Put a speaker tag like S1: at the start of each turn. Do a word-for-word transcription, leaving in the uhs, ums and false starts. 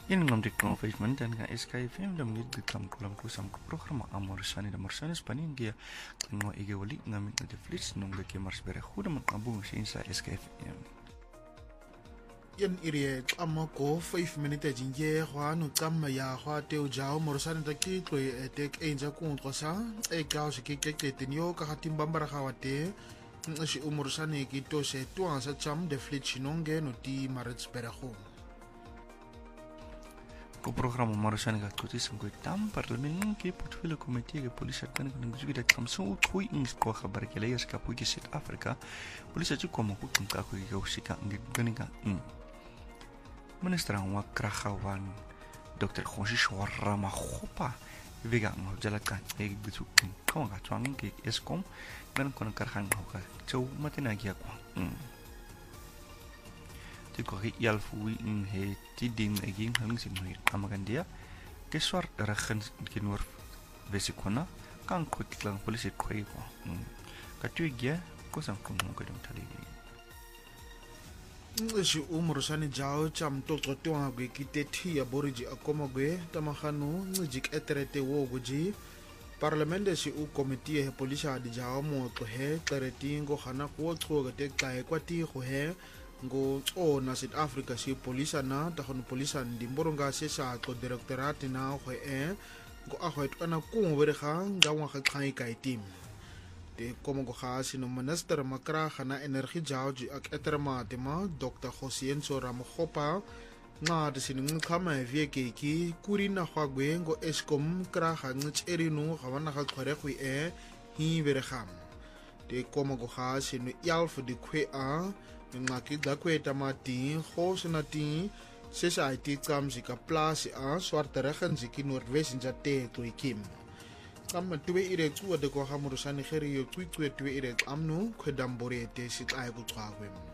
S1: Yan ng dikong Facebook dan ka S K F M dam gid kam kulam kusam ko programa amor sani da marsani spanin gia no ige wali ngamin na deflits nung de mars bere khuda man abung sin sa S K F M.
S2: Yan iri amma ko five minutes jinje khwa no tsamma ya khwa teo jao morsani da ki tlo e tek enja ku tlosa e ka se ke ke te tinyo ka hatimba mbara khawate shi umorsani ki to se to ansa cham deflits nonge no ti marits bere khu.
S1: Ko programa marasani ga tuti sam ko tam parlament ke portfolio committee ke polisi kan kan guji da kam so tui ins ko khabar ke layas ka puji South Africa polisi ju ko mo ko tum ka ko ke usika ngi ganinga in minister wa krahawan Doctor Khoshi Shwarra Makhopa vega mo jala ka e bitu ko ga twang ke eskom kan kon karhan ko ka chou matina gi ko Tiko yal fui in he tidin egin haling sin nuir amakan dia ke swar ragen kinur vesikona kan ko kitlang polisi koi ko ka tu gia ko sam ko mo ka dum tali
S2: shi umur sani jao cham to to to agwe kiteti ya boriji akoma gwe tamahanu njik eterete wo guji parlament si u committee he polisi adi jao mo to he tereti ngo khana ko tso ga te kai kwati go he ngo ona South Africa si polisa na ta hono polisa ndimboronga se sa to directorate na go e ngo a go etana ku mo bere ga nga wa ga khai kai team te komo go ga sino minister makra khana energy jauji ak eterma tema Doctor Khosienso Ramokhopa nga de sino ngkhama vie ke ki kurina gwa gwe ngo eskom kra ga ngcherinu ga wana ga khore go e hi bere ga te komo go ga sino yalf de kwe a ngaki da kweta mati khosna ti sesa iti tsamsi ka plus a swarte regen ziki noordwest jate to ikim kam tuwe ire tsuwa de ko hamurusani kheri yo tsui tsui tuwe ire amnu khedambore te sit ay ku tsawem